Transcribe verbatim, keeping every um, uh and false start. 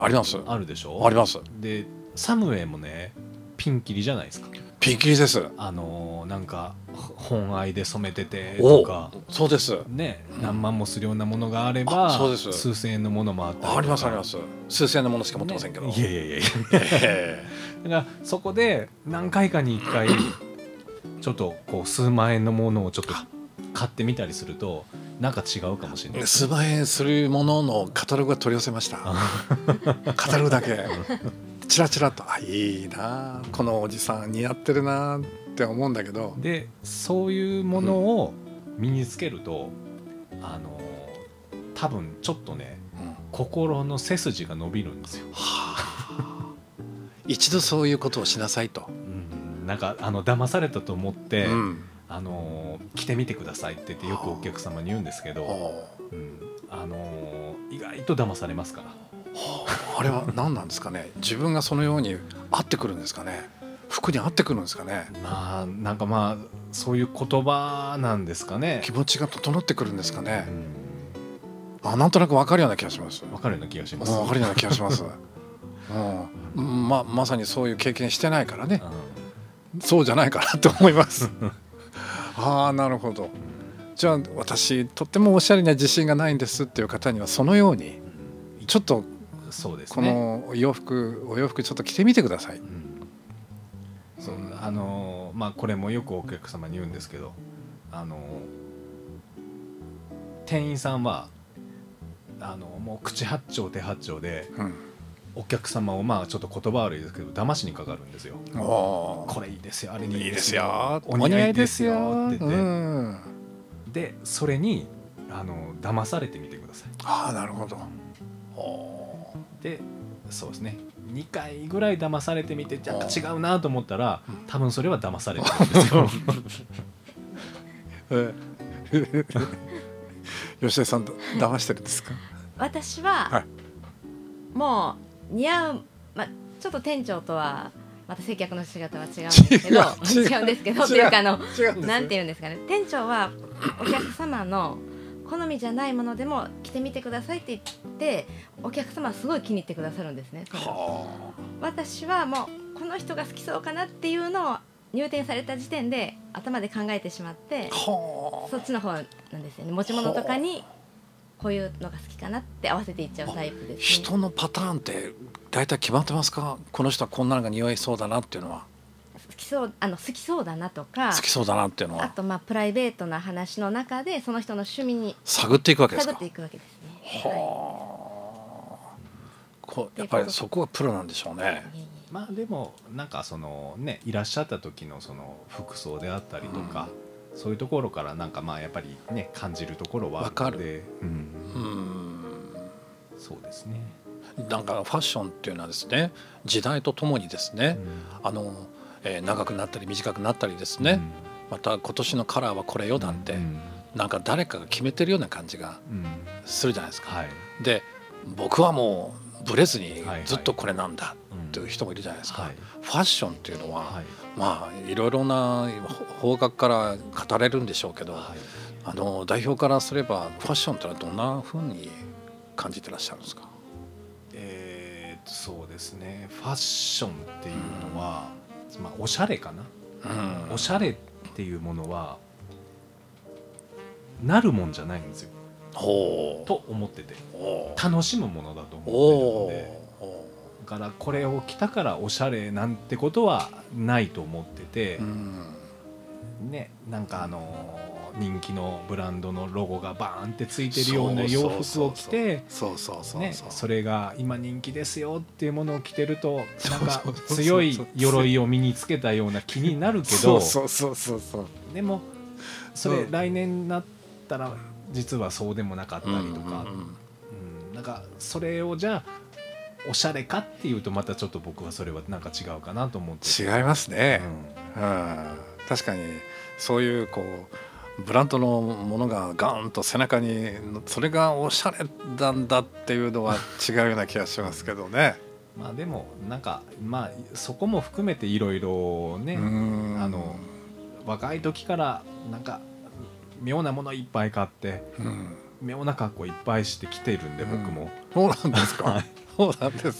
あります。 あるでしょ。 あります。 でサムウェイもねピンキリじゃないですか。 ピンキリです。 あのー、なんか本愛で染めててとか、 そうですね、何万もするようなものがあれば、 そうです。 数千円のものもあったりとか。 ありますあります。数千円のものしか持ってませんけど、 ね、いやいやいやいやだからそこで何回かにいっかいちょっとこう数万円のものをちょっと買ってみたりするとなんか違うかもしれない。 数万円するもののカタログが取り寄せましたカタログだけチラチラと、あ、いいな、このおじさん似合ってるなって思うんだけど、 でそういうものを身につけると、うん、あの多分ちょっとね、うん、心の背筋が伸びるんですよ、はあ、一度そういうことをしなさいと、 うん、なんかあの騙されたと思って、うん、あの着てみてくださいって言ってよくお客様に言うんですけど、はあ、うん、あの意外と騙されますから、 はあ、あれは何なんですかね自分がそのように合ってくるんですかね、服に合ってくるんですかね、 まあなんかまあそういう言葉なんですかね、 気持ちが整ってくるんですかね、うん、あ、なんとなく分かるような気がします。 分かるような気がします。 分かるような気がします、うん、ま, まさにそういう経験してないからね、うん、そうじゃないかなと思いますああ、なるほど。じゃあ私とってもおしゃれな自信がないんですっていう方にはそのようにちょっとそうですね、 このお洋服お洋服ちょっと着てみてください、うん、 そう、あのまあこれもよくお客様に言うんですけど、あの店員さんはあのもう口八丁手八丁で、うん、お客様をまあちょっと言葉悪いですけど騙しにかかるんですよ。これいいですよ、あれにいいですよ、お似合いですよって言って、うん、でそれにあの騙されてみてください。 ああ、なるほど。 でそうですね、にかいぐらい騙されてみて若干違うなと思ったら多分それは騙されてるんですよ吉田さん騙してるんですか？ 私は、はい、もう似合う、ま、ちょっと店長とはまた接客の仕方は違うんですけど違う違うんですけどっていうかあのなんていうんですかね、店長はお客様の好みじゃないものでも着てみてくださいって言ってお客様はすごい気に入ってくださるんですね。それは私はもうこの人が好きそうかなっていうのを入店された時点で頭で考えてしまってそっちの方なんですよね。持ち物とかにこういうのが好きかなって合わせていっちゃうタイプですね。 人のパターンって大体決まってますか？この人はこんなのが似合いそうだなっていうのは。 好きそう、あの好きそうだなとか、 好きそうだなっていうのは、 あとまあプライベートな話の中でその人の趣味に探っていくわけですか？ 探っていくわけですね。 はあ、こうやっぱりそこがプロなんでしょうね。 まあでもなんかそのねいらっしゃった時のその服装であったりとか、うん、そういうところからなんかまあやっぱりね感じるところはあるので、 分かる、 うん、うんそうですね。 なんかファッションっていうのはですね、時代とともにですね、うん、あのえー、長くなったり短くなったりですね、うん、また今年のカラーはこれよなんて、うん、なんか誰かが決めてるような感じがするじゃないですか、うんはい、で僕はもうブレずにずっとこれなんだっていう人もいるじゃないですか、はいはい、ファッションっていうのは、はい、まあいろいろな方角から語れるんでしょうけど、はい、あの代表からすればファッションってのはどんな風に感じてらっしゃるんですか？ えー、そうですね、ファッションっていうのは、まあ、おしゃれかな、うん、おしゃれっていうものはなるもんじゃないんですよと思ってて、楽しむものだと思ってるので、だからこれを着たからおしゃれなんてことはないと思ってて、うん、ね、なんかあの人気のブランドのロゴがバーンってついてるような洋服を着て、それが今人気ですよっていうものを着てるとなんか強い鎧を身につけたような気になるけど、でもそれ来年になったら実はそうでもなかったりとか、うん、なんかそれをじゃあおしゃれかっていうとまたちょっと僕はそれはなんか違うかなと思って。 違いますね、うんうん、確かにそういうこうブランドのものがガーンと背中にそれがおしゃれなんだっていうのは違うような気がしますけどねまあでもなんかまあそこも含めていろいろね、あの若い時からなんか妙なものいっぱい買って、うん、 妙な格好いっぱいしてきてるんで、僕も。 そうなんですか。そうなんです